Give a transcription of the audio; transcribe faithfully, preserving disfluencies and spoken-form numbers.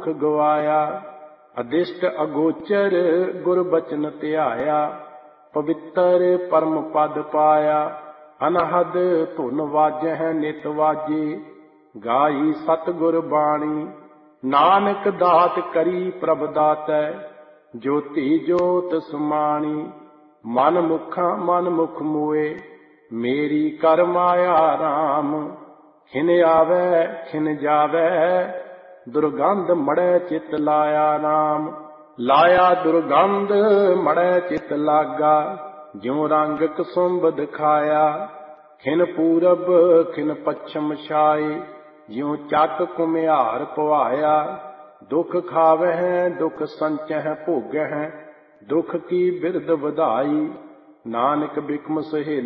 ਦੁੱਖ ਗਵਾਇਆ। ਅਦਿਸ਼ਟ ਅਗੋਚਰ ਗੁਰ ਬਚਨ ਧਿਆਇਆ, ਪਵਿੱਤਰ ਪਰਮ ਪਦ ਪਾਇਆ। ਅਨਹਦ ਧੁਨ ਵਾਜਹਿ ਨਿਤ ਵਾਜੇ, ਗਾਈ ਸਤਿਗੁਰ ਬਾਣੀ। ਨਾਨਕ ਦਾਤ ਕਰੀ ਪ੍ਰਭ ਦਾਤੈ, ਜੋਤੀ ਜੋਤ ਸਮਾਣੀ। ਮਨ ਮੁਖਾਂ ਮਨ ਮੁਖ ਮੋਏ, ਮੇਰੀ ਕਰ ਮਾਇਆ ਰਾਮ। ਖਿਨ ਆਵੈ ਖਿਨ ਜਾਵੈ, ਦੁਰਗੰਧ ਮੜੈ ਚਿਤ ਲਾਇਆ ਰਾਮ। ਲਾਇਆ ਦੁਰਗੰਧ ਮੜੈ ਚਿਤ ਲਾਗਾ, ਜਿਉ ਰੰਗ ਕਸੁੰਭ ਦਿਖਾਇਆ। ਖਿਨ ਪੂਰਬ ਖਿਨ ਪੱਛਮ ਛਾਏ, ਜਿਉ ਚੱਕ ਘੁਮਿਆਰ ਪਵਾਇਆ। ਦੁਖ ਖਾਵਹਿ ਦੁਖ ਸੰਚਹਿ ਭੋਗਹਿ, ਦੁਖ ਕੀ ਬਿਰਧ ਵਧਾਈ। ਨਾਨਕ ਬਿਕਮ ਸਹੇਲਾ